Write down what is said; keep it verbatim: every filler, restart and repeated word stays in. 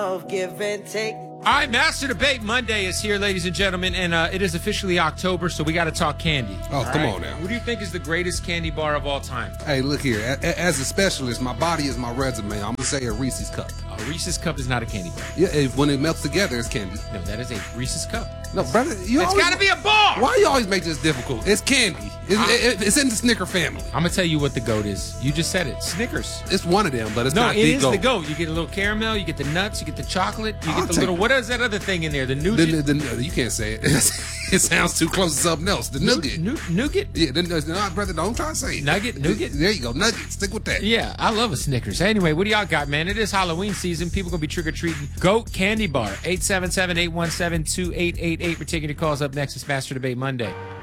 Of give and take. All right, Master Debate Monday is here, ladies and gentlemen, and uh, it is officially October, so we got to talk candy. Oh, come on now. What do you think is the greatest candy bar of all time? Hey, look here. A- a- As a specialist, my body is my resume. I'm going to say a Reese's Cup. A Reese's Cup is not a candy bar. Yeah, if, when it melts together, it's candy. No, that is a Reese's Cup. No, brother. You It's always- got to be a bar! Why you always make this difficult? It's candy. It's, I- it- it's in the Snicker family. I'm going to tell you what the GOAT is. You just said it. Snickers. It's one of them, but it's No, not it the is goat. the GOAT. You get a little caramel, you get the nuts, you get the chocolate, you I'll get the take little, it. what is that other thing in there? The The, nougat? the, the, you can't say it. It sounds too close to something else. The nougat. Nu- nougat? Yeah, the, the, no, brother, don't try to say it. Nugget? Nougat? There you go. Nugget. Stick with that. Yeah, I love a Snickers. Anyway, what do y'all got, man? It is Halloween season. People gonna be trick-or-treating. GOAT Candy Bar. eight seven seven, eight one seven, two eight eight eight. We're taking your calls up next. It's Master Debate Monday.